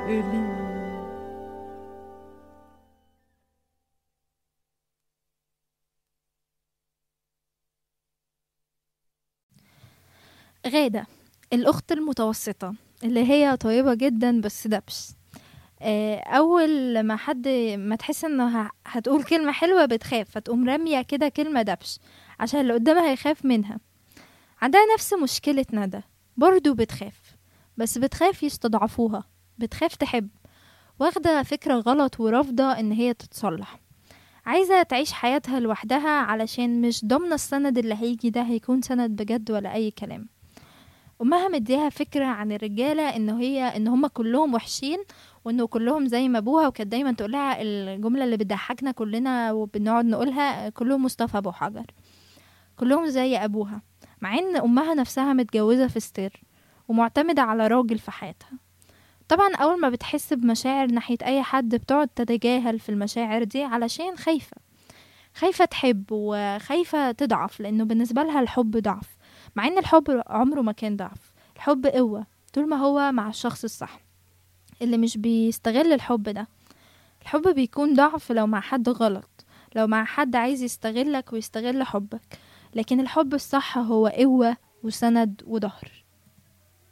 إلي. غادة، الأخت المتوسطة اللي هي طيبة جدا بس دبش. أول ما حد ما تحس إنها هتقول كلمة حلوة بتخاف، فتقوم رامية كده كلمة دبش عشان اللي قدامها يخاف منها. عندها نفس مشكلة ندى، برضو بتخاف، بس بتخاف يستضعفوها، بتخاف تحب، واخدة فكرة غلط ورافضة إن هي تتصلح. عايزة تعيش حياتها لوحدها علشان مش ضامنة السند اللي هيجي ده هيكون سند بجد ولا أي كلام. امها مديها فكره عن الرجاله ان هم كلهم وحشين، وانه كلهم زي ما ابوها، وكانت دايما تقولها الجمله اللي بتضحكنا كلنا وبنقعد نقولها: كلهم مصطفى ابو حجر، كلهم زي ابوها. مع ان امها نفسها متجوزه في ستير ومعتمده على راجل في حياتها. طبعا اول ما بتحس بمشاعر ناحيه اي حد بتقعد تتجاهل في المشاعر دي علشان خايفه، خايفة تحب وخايفة تضعف، لأنه بالنسبة لها الحب ضعف، مع إن الحب عمره ما كان ضعف. الحب قوة طول ما هو مع الشخص الصح اللي مش بيستغل الحب ده. الحب بيكون ضعف لو مع حد غلط، لو مع حد عايز يستغلك ويستغل حبك، لكن الحب الصح هو قوة وسند وظهر.